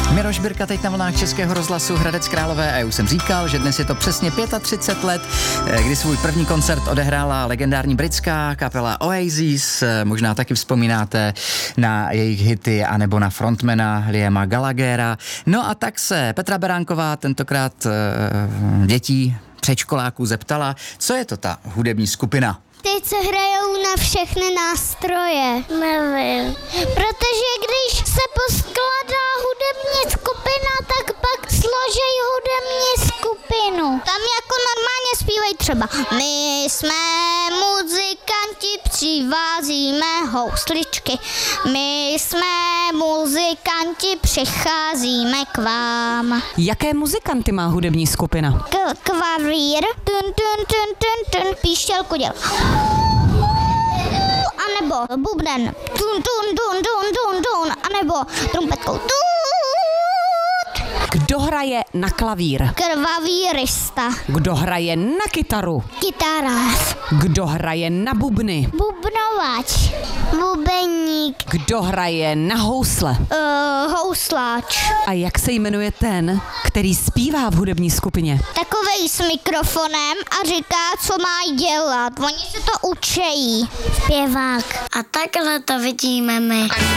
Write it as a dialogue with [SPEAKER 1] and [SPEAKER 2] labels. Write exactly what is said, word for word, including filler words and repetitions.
[SPEAKER 1] Miroš Birka teď na vlnách Českého rozhlasu Hradec Králové a já už jsem říkal, že dnes je to přesně třicet pět let, kdy svůj první koncert odehrála legendární britská kapela Oasis. Možná taky vzpomínáte na jejich hity anebo na frontmana Liama Gallaghera. No a tak se Petra Beránková tentokrát dětí předškoláků zeptala, co je to ta hudební skupina.
[SPEAKER 2] Ty, co hrajou na všechny nástroje. Nevím. Protože když se poskládá hudební skupina, tak pak složej hudební skupinu. Tam jako normálně zpívají třeba my jsme muzikanti, přivázíme housličky. My jsme muzikanti, přicházíme k vám.
[SPEAKER 3] Jaké muzikanty má hudební skupina?
[SPEAKER 2] K- klavír, tun, tun, tun, tun, tun, píšťalku děl. A nebo bubnen, tun, tun, tun, tun, tun, tun, a nebo trumpetkou, tut.
[SPEAKER 3] Kdo hraje na klavír?
[SPEAKER 2] Klavírista,
[SPEAKER 3] Kdo hraje na kytaru?
[SPEAKER 2] kytarář,
[SPEAKER 3] Kdo hraje na bubny?
[SPEAKER 2] bubnovač, bubeník,
[SPEAKER 3] Kdo hraje na housle?
[SPEAKER 2] uh, housláč.
[SPEAKER 3] A jak se jmenuje ten, který zpívá v hudební skupině?
[SPEAKER 2] Takovej s mikrofonem a říká, co má dělat. Oni se to učejí. Zpěvák. A takhle to vidíme my.